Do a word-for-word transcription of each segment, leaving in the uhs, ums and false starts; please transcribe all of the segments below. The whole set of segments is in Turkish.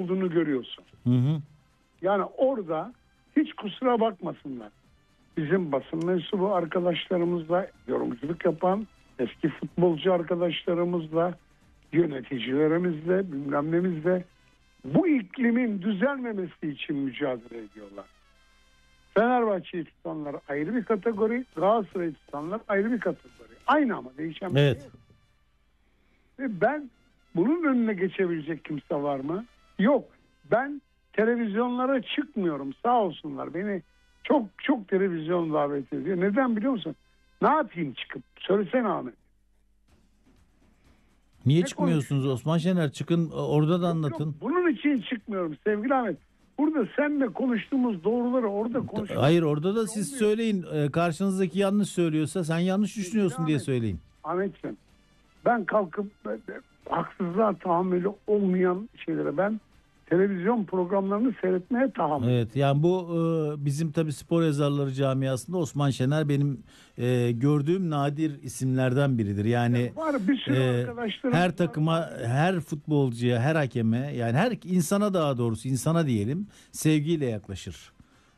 olduğunu görüyorsun. Hı hı. Yani orada hiç kusura bakmasınlar. Bizim basın mensubu arkadaşlarımızla, yorumculuk yapan eski futbolcu arkadaşlarımızla, yöneticilerimizle, bilmem nemizle bu iklimin düzelmemesi için mücadele ediyorlar. Fenerbahçe'yi tutanlar ayrı bir kategori, Galatasaray'ı tutanlar ayrı bir kategori. Aynı ama değişen bir Evet. şey yok. Ve ben bunun önüne geçebilecek kimse var mı? Yok. Ben televizyonlara çıkmıyorum. Sağ olsunlar. Beni çok çok televizyon davet ediyor. Neden biliyor musun? Ne yapayım çıkıp? Söylesene Ahmet. Niye Ne çıkmıyorsunuz Osman Şener? Çıkın orada da anlatın. Yok, bunun için çıkmıyorum sevgili Ahmet. Burada seninle konuştuğumuz doğruları orada konuşuyoruz. Hayır, orada da siz söyleyin. Ee, Karşınızdaki yanlış söylüyorsa sen yanlış düşünüyorsun diye söyleyin. Ahmetciğim, ben kalkıp e, haksızlığa tahammülü olmayan şeylere, ben televizyon programlarını seyretmeye tahammül. Evet, yani bu e, bizim tabii spor yazarları camiasında Osman Şener benim e, gördüğüm nadir isimlerden biridir. Yani Var bir sürü e, arkadaşlarım. her takıma, her futbolcuya, her hakeme, yani her insana, daha doğrusu insana diyelim, sevgiyle yaklaşır.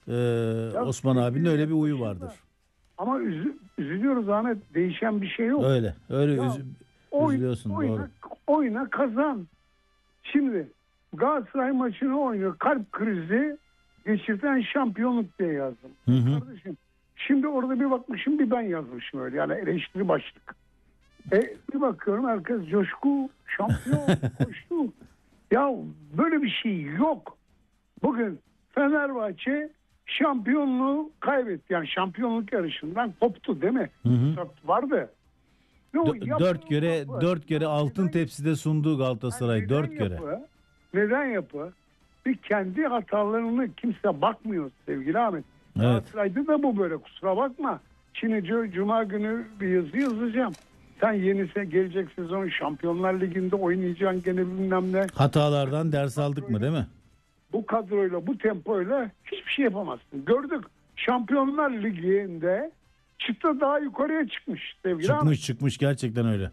E, Osman abinin öyle bir huyu vardır. Ama üzü, üzülüyoruz Ahmet. Değişen bir şey yok. Öyle, öyle Ya, üzü, oy, üzülüyorsun, oyna, doğru. oyna kazan. Şimdi Galatasaray maçını oynuyor. Kalp krizi geçirten şampiyonluk diye yazdım. Hı hı. Kardeşim, şimdi orada bir bakmışım, bir ben yazmışım öyle. Yani eleştiri başlık. E, bir bakıyorum herkes coşku, şampiyon, koştu. Ya böyle bir şey yok. Bugün Fenerbahçe şampiyonluğu kaybetti. Yani şampiyonluk yarışından koptu değil mi? Hı hı. Vardı. Ne o, D- yapı, dört kere yapı. dört kere altın tepside sunduğu Galatasaray, Neden dört kere. yapı? Neden yapı? Bir kendi hatalarını kimse bakmıyor sevgili Ahmet. Evet. Galatasaray'da da bu böyle, kusura bakma. Şimdi Cuma günü bir yazı yazacağım. Sen yenise gelecek sezon Şampiyonlar Ligi'nde oynayacaksın gene bilmem ne. Hatalardan ders aldık mı, değil mi? Bu kadroyla, bu tempoyla hiçbir şey yapamazsın. Gördük, Şampiyonlar Ligi'nde çıta daha yukarıya çıkmış sevgili Çıkmış Ahmet. çıkmış gerçekten öyle.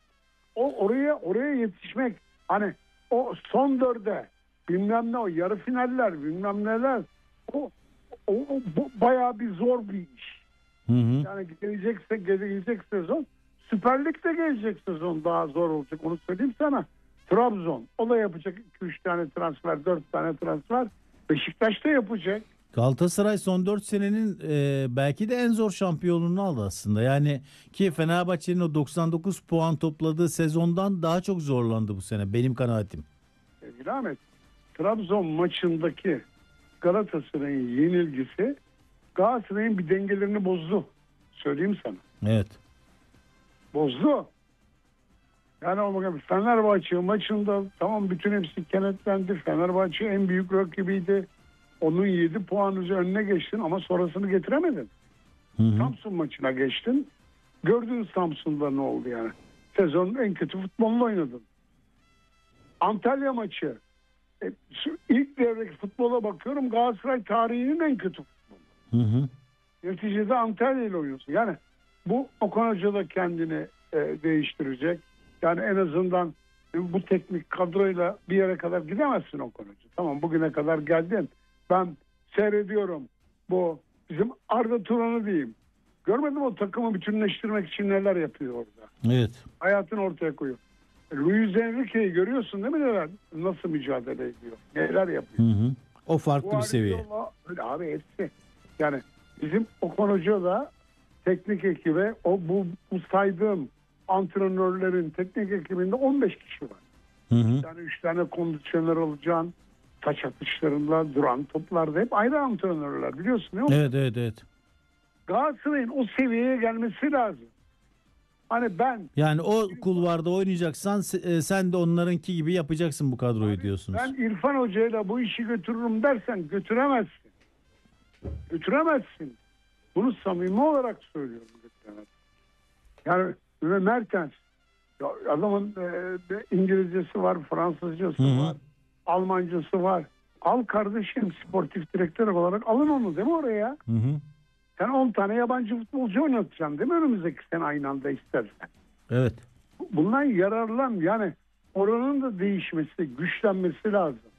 O oraya oraya yetişmek, hani o son dörde bilmem ne, o yarı finaller bilmem neler, o, o, o bu bayağı bir zor bir iş. Hı hı. Yani gelecekse gelecek sezon, Süper Lig'de gelecek sezon daha zor olacak, onu söyleyeyim sana. Trabzon o da yapacak iki üç tane transfer, dört tane transfer. Beşiktaş da yapacak. Galatasaray son dört senenin e, belki de en zor şampiyonluğunu aldı aslında. Yani ki Fenerbahçe'nin o doksan dokuz puan topladığı sezondan daha çok zorlandı bu sene, benim kanaatim. Sevgili Ahmet, Trabzon maçındaki Galatasaray'ın yenilgisi Galatasaray'ın bir dengelerini bozdu. Söyleyeyim sana. Evet. Bozdu. Yani o bakın, Fenerbahçe maçında tamam, bütün hepsi kenetlendi. Fenerbahçe en büyük rakibiydi. Onun yedi puan önüne geçtin ama sonrasını getiremedin. Hı hı. Samsun maçına geçtin. Gördün Samsun'da ne oldu yani. Sezonun en kötü futbolunu oynadın. Antalya maçı. E, şu ilk devredeki futbola bakıyorum, Galatasaray tarihinin en kötü futbolu. Hı hı. Neticede Antalya ile oynuyorsun. Yani bu Okan Hoca da kendini e, değiştirecek. Yani en azından bu teknik kadroyla bir yere kadar gidemezsin Okan Hoca. Tamam, bugüne kadar geldin. Ben seyrediyorum. Bu bizim Arda Turan'ı diyeyim. Görmedim o takımı bütünleştirmek için neler yapıyor orada. Evet. Hayatını ortaya koyuyor. Luis Enrique'yi görüyorsun değil mi neler? Nasıl mücadele ediyor? Neler yapıyor? Hı hı. O farklı bir Guardiola, seviye. öyle abi hepsi. Yani bizim Okan Hoca da teknik ekibe, o bu, bu saydığım antrenörlerin teknik ekibinde on beş kişi var. Hı hı. Yani üç tane kondisyoner olacaksın. Taç atışlarında, duran toplarda hep ayrı antrenörler, biliyorsun değil mi? Evet evet evet. Galatasaray'ın o seviyeye gelmesi lazım. Hani ben Yani o kulvarda oynayacaksan se- e, sen de onlarınki gibi yapacaksın bu kadroyu diyorsunuz. ben İrfan Hoca'yla bu işi götürürüm dersen götüremezsin. Götüremezsin. Bunu samimi olarak söylüyorum. Götüremezsin. Yani ve Mertens, ya adamın e, İngilizcesi var, Fransızcası Hı hı. var, Almancası var. Al kardeşim, sportif direktör olarak alın onu değil mi oraya? Hı hı. Sen on tane yabancı futbolcu oynatacaksın değil mi önümüzdeki sene aynı anda istersen? Evet. Bundan yararlan, yani oranın da değişmesi, güçlenmesi lazım.